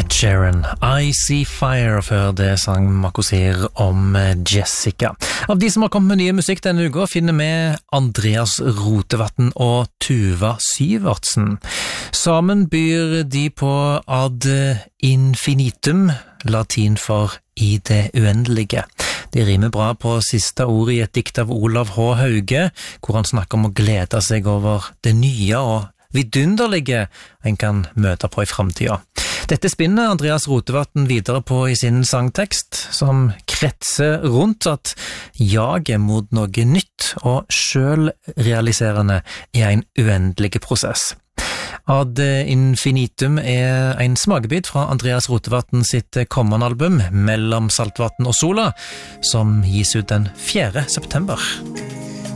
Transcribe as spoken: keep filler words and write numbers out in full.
Ed Sheeran, I See Fire, før det sang Makosir om Jessica. Av de som har kommet med nye musikk denne uka, finner vi Andreas Rotevatn og Tuva Syvertsen. Sammen byr de på Ad Infinitum, latin for i det uendelige. De rimer bra på siste ord i et dikt av Olav H. Hauge, hvor han snakker om å glede seg over det nye og vidunderlige en kan møte på i fremtiden. Dette spinner Andreas Rotevatn videre på i sin sangtekst, som kretser rundt at jaget mot noe nytt og selvrealiserende er en uendelig prosess. Ad Infinitum er en smakebit fra Andreas Rotevatn sitt kommende album Mellom Saltvatn og Sola, som gis ut den fjerde september.